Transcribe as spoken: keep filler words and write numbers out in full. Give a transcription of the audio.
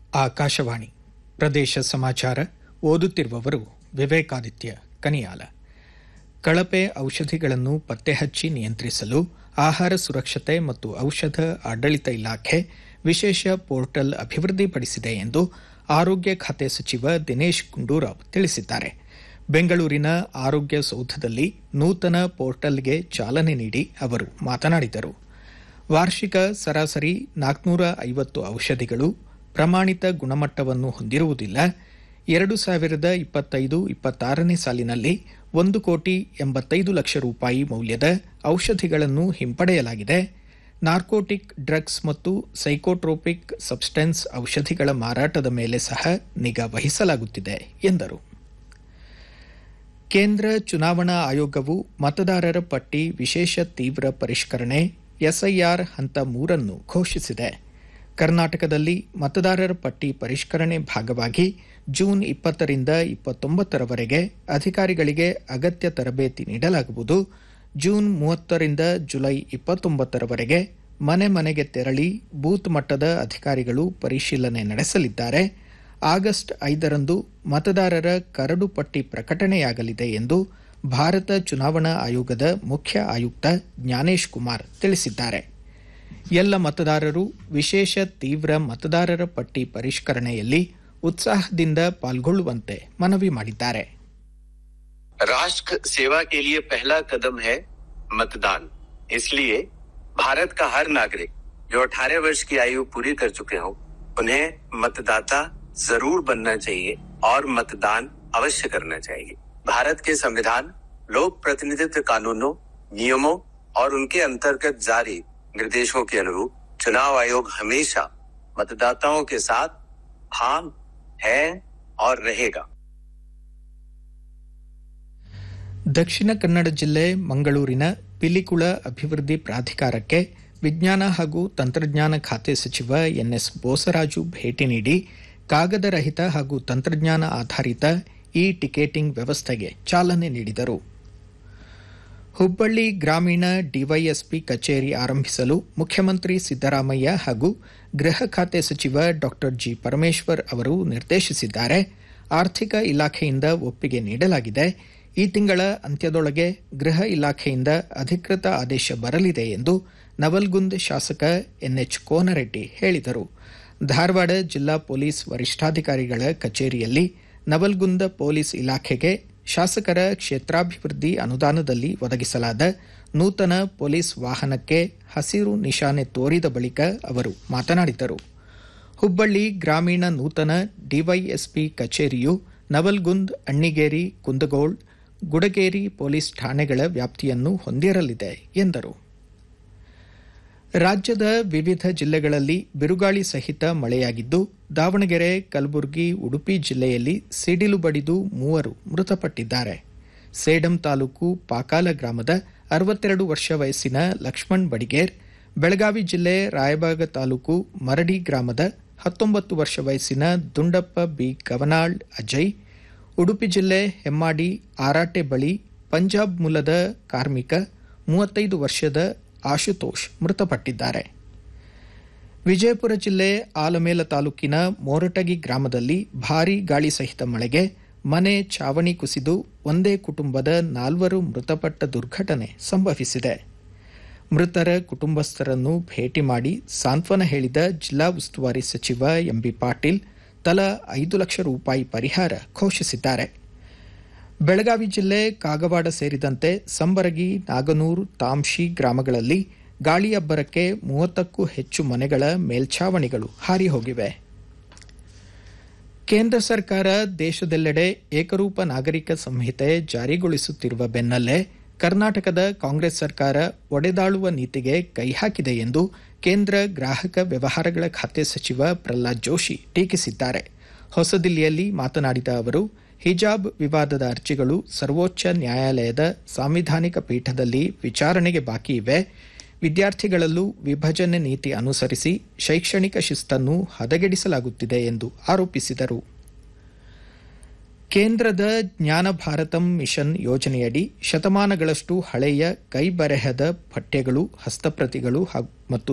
ಆಕಾಶವಾಣಿ ಪ್ರದೇಶ ಸಮಾಚಾರ ಓದುತ್ತಿರುವವರು ವಿವೇಕಾದಿತ್ಯ ಕನಿಯಾಲ. ಕಳಪೆ ಔಷಧಿಗಳನ್ನು ಪತ್ತೆಹಚ್ಚಿ ನಿಯಂತ್ರಿಸಲು ಆಹಾರ ಸುರಕ್ಷತೆ ಮತ್ತು ಔಷಧ ಆಡಳಿತ ಇಲಾಖೆ ವಿಶೇಷ ಪೋರ್ಟಲ್ ಅಭಿವೃದ್ಧಿಪಡಿಸಿದೆ ಎಂದು ಆರೋಗ್ಯ ಖಾತೆ ಸಚಿವ ದಿನೇಶ್ ಗುಂಡೂರಾವ್ ತಿಳಿಸಿದ್ದಾರೆ. ಬೆಂಗಳೂರಿನ ಆರೋಗ್ಯ ಸೌಧದಲ್ಲಿ ನೂತನ ಪೋರ್ಟಲ್ಗೆ ಚಾಲನೆ ನೀಡಿ ಅವರು ಮಾತನಾಡಿದರು. ವಾರ್ಷಿಕ ಸರಾಸರಿ ನಾಲ್ಕುನೂರ ಐವತ್ತು ಔಷಧಿಗಳು ಪ್ರಮಾಣಿತ ಗುಣಮಟ್ಟವನ್ನು ಹೊಂದಿರುವುದಿಲ್ಲ. ಎರಡು ಸಾವಿರದ ಇಪ್ಪತ್ತೈದು ಇಪ್ಪತ್ತಾರನೇ ಸಾಲಿನಲ್ಲಿ ಒಂದು ಕೋಟಿ ಎಂಬತ್ತೈದು ಲಕ್ಷ ರೂಪಾಯಿ ಮೌಲ್ಯದ ಔಷಧಿಗಳನ್ನು ಹಿಂಪಡೆಯಲಾಗಿದೆ. ನಾರ್ಕೋಟಿಕ್ ಡ್ರಗ್ಸ್ ಮತ್ತು ಸೈಕೋಟ್ರೋಪಿಕ್ ಸಬ್ಸ್ಟೆನ್ಸ್ ಔಷಧಿಗಳ ಮಾರಾಟದ ಮೇಲೆ ಸಹ ನಿಗಾ ವಹಿಸಲಾಗುತ್ತಿದೆ ಎಂದರು. ಕೇಂದ್ರ ಚುನಾವಣಾ ಆಯೋಗವು ಮತದಾರರ ಪಟ್ಟಿ ವಿಶೇಷ ತೀವ್ರ ಪರಿಷ್ಕರಣೆ ಎಸ್ಐಆರ್ ಹಂತ ಮೂರನ್ನು ಘೋಷಿಸಿದೆ. ಕರ್ನಾಟಕದಲ್ಲಿ ಮತದಾರರ ಪಟ್ಟಿ ಪರಿಷ್ಕರಣೆ ಭಾಗವಾಗಿ ಜೂನ್ ಇಪ್ಪತ್ತರಿಂದ ಇಪ್ಪತ್ತೊಂಬತ್ತರವರೆಗೆ ಅಧಿಕಾರಿಗಳಿಗೆ ಅಗತ್ಯ ತರಬೇತಿ ನೀಡಲಾಗುವುದು. ಜೂನ್ ಮೂವತ್ತರಿಂದ ಜುಲೈ ಇಪ್ಪತ್ತೊಂಬತ್ತರವರೆಗೆ ಮನೆ ಮನೆಗೆ ತೆರಳಿ ಬೂತ್ ಮಟ್ಟದ ಅಧಿಕಾರಿಗಳು ಪರಿಶೀಲನೆ ನಡೆಸಲಿದ್ದಾರೆ. ಆಗಸ್ಟ್ ಐದರಂದು ಮತದಾರರ ಕರಡು ಪಟ್ಟಿ ಪ್ರಕಟಣೆಯಾಗಲಿದೆ ಎಂದು ಭಾರತ ಚುನಾವಣಾ ಆಯೋಗದ ಮುಖ್ಯ ಆಯುಕ್ತ ಜ್ಞಾನೇಶ್ ಕುಮಾರ್ ತಿಳಿಸಿದ್ದಾರೆ. ಎಲ್ಲ ಮತದಾರರು ವಿಶೇಷ ತೀವ್ರ ಮತದಾರರ ಪಟ್ಟಿ ಪರಿಷ್ಕರಣೆಯಲ್ಲಿ उत्साहದಿಂದ ಪಾಲ್ಗೊಳ್ಳುವಂತೆ ಮನವಿ ಮಾಡಿದ್ದಾರೆ. राष्ट्र सेवा के लिए पहला कदम है मतदान. इसलिए भारत का हर नागरिक जो अठारह वर्ष की आयु पूरी कर चुके हों उन्हें मतदाता जरूर बनना चाहिए और मतदान अवश्य करना चाहिए. भारत के संविधान, लोक प्रतिनिधित्व कानूनों, नियमों और उनके अंतर्गत जारी निर्देशों के अनुरूप चुनाव आयोग हमेशा मतदाताओं के साथ था, है और रहेगा. ದಕ್ಷಿಣ ಕನ್ನಡ ಜಿಲ್ಲೆ ಮಂಗಳೂರಿನ ಪಿಲಿಕುಳ ಅಭಿವೃದ್ಧಿ ಪ್ರಾಧಿಕಾರಕ್ಕೆ ವಿಜ್ಞಾನ ಹಾಗೂ ತಂತ್ರಜ್ಞಾನ ಖಾತೆ ಸಚಿವ ಎನ್ಎಸ್ ಬೋಸರಾಜು ಭೇಟಿ ನೀಡಿ ಕಾಗದ ರಹಿತ ಹಾಗೂ ತಂತ್ರಜ್ಞಾನ ಆಧಾರಿತ ಇ ಟಿಕೆಟಿಂಗ್ ವ್ಯವಸ್ಥೆಗೆ ಚಾಲನೆ ನೀಡಿದರು. ಹುಬ್ಬಳ್ಳಿ ಗ್ರಾಮೀಣ ಡಿವೈಎಸ್ಪಿ ಕಚೇರಿ ಆರಂಭಿಸಲು ಮುಖ್ಯಮಂತ್ರಿ ಸಿದ್ದರಾಮಯ್ಯ ಹಾಗೂ ಗೃಹ ಖಾತೆ ಸಚಿವ ಡಾ ಜಿ ಪರಮೇಶ್ವರ್ ಅವರು ನಿರ್ದೇಶಿಸಿದ್ದಾರೆ. ಆರ್ಥಿಕ ಇಲಾಖೆಯಿಂದ ಒಪ್ಪಿಗೆ ನೀಡಲಾಗಿದೆ. ಈ ತಿಂಗಳ ಅಂತ್ಯದೊಳಗೆ ಗೃಹ ಇಲಾಖೆಯಿಂದ ಅಧಿಕೃತ ಆದೇಶ ಬರಲಿದೆ ಎಂದು ನವಲ್ಗುಂದ್ ಶಾಸಕ ಎನ್ಎಚ್ ಕೋನರೆಡ್ಡಿ ಹೇಳಿದರು. ಧಾರವಾಡ ಜಿಲ್ಲಾ ಪೊಲೀಸ್ ವರಿಷ್ಠಾಧಿಕಾರಿಗಳ ಕಚೇರಿಯಲ್ಲಿ ನವಲ್ಗುಂದ ಪೊಲೀಸ್ ಇಲಾಖೆಗೆ ಶಾಸಕರ ಕ್ಷೇತ್ರಾಭಿವೃದ್ಧಿ ಅನುದಾನದಲ್ಲಿ ಒದಗಿಸಲಾದ ನೂತನ ಪೊಲೀಸ್ ವಾಹನಕ್ಕೆ ಹಸಿರು ನಿಶಾನೆ ತೋರಿದ ಬಳಿಕ ಅವರು ಮಾತನಾಡಿದರು. ಹುಬ್ಬಳ್ಳಿ ಗ್ರಾಮೀಣ ನೂತನ ಡಿವೈಎಸ್ಪಿ ಕಚೇರಿಯು ನವಲ್ಗುಂದ್, ಅಣ್ಣಿಗೇರಿ, ಕುಂದಗೋಳ್, ಗುಡಗೇರಿ ಪೊಲೀಸ್ ಠಾಣೆಗಳ ವ್ಯಾಪ್ತಿಯನ್ನು ಹೊಂದಿರಲಿದೆ ಎಂದರು. ರಾಜ್ಯದ ವಿವಿಧ ಜಿಲ್ಲೆಗಳಲ್ಲಿ ಬಿರುಗಾಳಿ ಸಹಿತ ಮಳೆಯಾಗಿದ್ದು, ದಾವಣಗೆರೆ, ಕಲಬುರಗಿ, ಉಡುಪಿ ಜಿಲ್ಲೆಯಲ್ಲಿ ಸಿಡಿಲು ಬಡಿದು ಮೂವರು ಮೃತಪಟ್ಟಿದ್ದಾರೆ. ಸೇಡಂ ತಾಲೂಕು ಪಾಕಾಲ ಗ್ರಾಮದ ಅರವತ್ತೆರಡು ವರ್ಷ ವಯಸ್ಸಿನ ಲಕ್ಷ್ಮಣ್ ಬಡಿಗೇರ್, ಬೆಳಗಾವಿ ಜಿಲ್ಲೆ ರಾಯಬಾಗ ತಾಲೂಕು ಮರಡಿ ಗ್ರಾಮದ ಹತ್ತೊಂಬತ್ತು ವರ್ಷ ವಯಸ್ಸಿನ ದುಂಡಪ್ಪ ಬಿ ಗವನಾಳ್ ಅಜಯ್, ಉಡುಪಿ ಜಿಲ್ಲೆ ಹೆಮ್ಮಾಡಿ ಆರಾಟೆ ಬಳಿ ಪಂಜಾಬ್ ಮೂಲದ ಕಾರ್ಮಿಕ ಮೂವತ್ತೈದು ವರ್ಷದ ಆಶುತೋಷ್ ಮೃತಪಟ್ಟಿದ್ದಾರೆ. ವಿಜಯಪುರ ಜಿಲ್ಲೆ ಆಲಮೇಲ ತಾಲೂಕಿನ ಮೋರಟಗಿ ಗ್ರಾಮದಲ್ಲಿ ಭಾರೀ ಗಾಳಿ ಸಹಿತ ಮಳೆಗೆ ಮನೆ ಛಾವಣಿ ಕುಸಿದು ಒಂದೇ ಕುಟುಂಬದ ನಾಲ್ವರು ಮೃತಪಟ್ಟ ದುರ್ಘಟನೆ ಸಂಭವಿಸಿದೆ. ಮೃತರ ಕುಟುಂಬಸ್ಥರನ್ನು ಭೇಟಿ ಮಾಡಿ ಸಾಂತ್ವನ ಹೇಳಿದ ಜಿಲ್ಲಾ ಉಸ್ತುವಾರಿ ಸಚಿವ ಎಂಬಿ ಪಾಟೀಲ್ ತಲಾ ಐದು ಲಕ್ಷ ರೂಪಾಯಿ ಪರಿಹಾರ ಘೋಷಿಸಿದ್ದಾರೆ. ಬೆಳಗಾವಿ ಜಿಲ್ಲೆ ಕಾಗವಾಡ ಸೇರಿದಂತೆ ಸಂಬರಗಿ, ನಾಗನೂರು, ತಾಂಶಿ ಗ್ರಾಮಗಳಲ್ಲಿ ಗಾಳಿಯಬ್ಬರಕ್ಕೆ ಮೂವತ್ತಕ್ಕೂ ಹೆಚ್ಚು ಮನೆಗಳ ಮೇಲ್ಛಾವಣಿಗಳು ಹಾರಿ ಹೋಗಿವೆ. ಕೇಂದ್ರ ಸರ್ಕಾರ ದೇಶದೆಲ್ಲೆಡೆ ಏಕರೂಪ ನಾಗರಿಕ ಸಂಹಿತೆ ಜಾರಿಗೊಳಿಸುತ್ತಿರುವ ಬೆನ್ನಲ್ಲೇ ಕರ್ನಾಟಕದ ಕಾಂಗ್ರೆಸ್ ಸರ್ಕಾರ ಒಡೆದಾಳುವ ನೀತಿಗೆ ಕೈ ಹಾಕಿದೆ ಎಂದು ಕೇಂದ್ರ ಗ್ರಾಹಕ ವ್ಯವಹಾರಗಳ ಖಾತೆ ಸಚಿವ ಪ್ರಹ್ಲಾದ್ ಜೋಶಿ ಟೀಕಿಸಿದ್ದಾರೆ. ಹೊಸದಿಲ್ಲಿಯಲ್ಲಿ ಮಾತನಾಡಿದ ಅವರು, ಹಿಜಾಬ್ ವಿವಾದದ ಅರ್ಜಿಗಳು ಸರ್ವೋಚ್ಚ ನ್ಯಾಯಾಲಯದ ಸಾಂವಿಧಾನಿಕ ಪೀಠದಲ್ಲಿ ವಿಚಾರಣೆಗೆ ಬಾಕಿ ಇವೆ. ವಿದ್ಯಾರ್ಥಿಗಳಲ್ಲೂ ವಿಭಜನೆ ನೀತಿ ಅನುಸರಿಸಿ ಶೈಕ್ಷಣಿಕ ಶಿಸ್ತನ್ನು ಹದಗೆಡಿಸಲಾಗುತ್ತಿದೆ ಎಂದು ಆರೋಪಿಸಿದರು. ಕೇಂದ್ರದ ಜ್ಞಾನ ಭಾರತಂ ಮಿಷನ್ ಯೋಜನೆಯಡಿ ಶತಮಾನಗಳಷ್ಟು ಹಳೆಯ ಕೈಬರೆಹದ ಪಠ್ಯಗಳು, ಹಸ್ತಪ್ರತಿಗಳು ಮತ್ತು